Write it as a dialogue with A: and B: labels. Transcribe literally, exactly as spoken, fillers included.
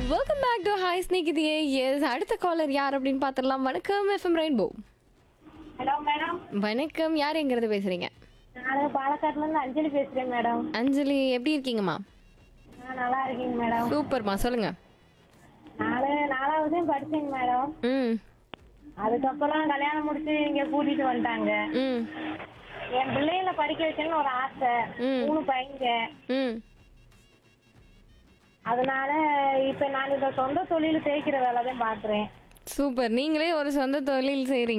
A: Welcome back to hi ஸ்நேகிதியே. S, அடுத்த collar யார் அப்படின்னு பார்த்துடலாம். வணக்கம் எஃப்எம் ரெயின்போ.
B: Hello madam.
A: வணக்கம், யார் எங்கிறது பேசுறீங்க?
B: நான் பாலக்காட்டுல இருந்து அஞ்சலி பேசுறேன் மேடம்.
A: அஞ்சலி, எப்படி இருக்கீங்கம்மா?
B: நான் நல்லா இருக்கீங்க மேடம்.
A: சூப்பர்மா, சொல்லுங்க.
B: நாலு நாலாவது படிச்சேங்க மேடம்.
A: ம்
B: அதுக்கப்புறம் கல்யாணம் முடிச்சு இங்க கூட்டிட்டு வந்துட்டாங்க.
A: ம்
B: என் பிள்ளைகளை படிக்க வைக்கணும்னு ஒரு ஆசை.
A: ம்.
B: மூணு பையங்க.
A: ம்
B: அதனால இப்ப நான் இந்த சொந்த தொழில் தேய்க்கிற வேலை தான் பாக்குறேன்.
A: சூப்பர். நீங்களே ஒரு சொந்த தொழில் செய்றீங்க.